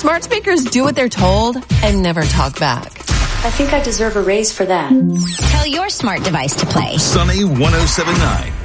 Smart speakers do what they're told and never talk back. I think I deserve a raise for that. Tell your smart device to play Sunny 107.9.